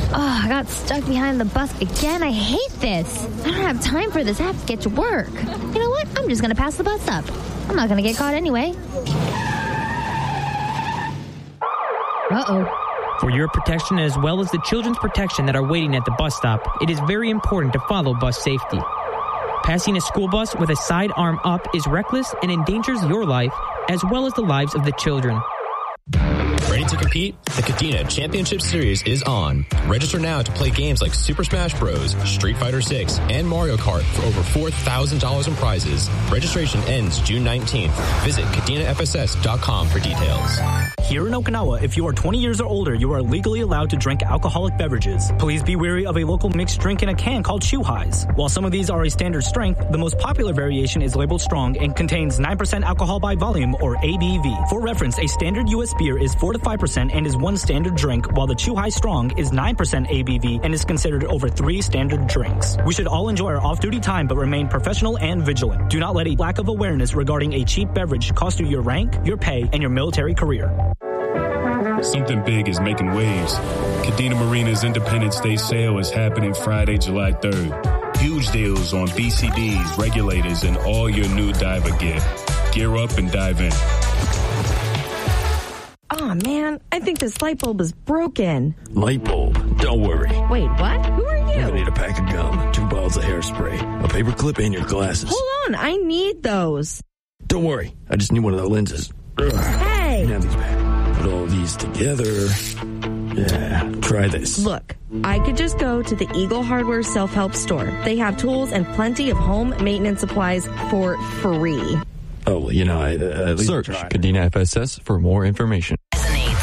I got stuck behind the bus again. I hate this. I don't have time for this. I have to get to work. You know what? I'm just going to pass the bus up. I'm not going to get caught anyway. Uh-oh. For your protection as well as the children's protection that are waiting at the bus stop, it is very important to follow bus safety. Passing a school bus with a sidearm up is reckless and endangers your life as well as the lives of the children. Ready to compete? The Kadena Championship Series is on. Register now to play games like Super Smash Bros., Street Fighter 6, and Mario Kart for over $4,000 in prizes. Registration ends June 19th. Visit KadenaFSS.com for details. Here in Okinawa, if you are 20 years or older, you are legally allowed to drink alcoholic beverages. Please be wary of a local mixed drink in a can called Chuhais. While some of these are a standard strength, the most popular variation is labeled strong and contains 9% alcohol by volume, or ABV. For reference, a standard U.S. beer is 4 to 5% and is one standard drink, while the Chuhai Strong is 9% ABV and is considered over 3 standard drinks. We should all enjoy our off-duty time but remain professional and vigilant. Do not let a lack of awareness regarding a cheap beverage cost you your rank, your pay, and your military career. Something big is making waves. Kadena Marina's Independence Day sale is happening Friday, July 3rd. Huge deals on BCDs, regulators, and all your new diver gear. Gear up and dive in. Aw, man, I think this light bulb is broken. Light bulb? Don't worry. Wait, what? Who are you? You're gonna need a pack of gum, 2 bottles of hairspray, a paper clip, and your glasses. Hold on, I need those. Don't worry, I just need one of the lenses. Hey! Now these back. Put all these together. Yeah, try this. Look, I could just go to the Eagle Hardware self-help store. They have tools and plenty of home maintenance supplies for free. Oh, well, I at least search Kadena FSS for more information.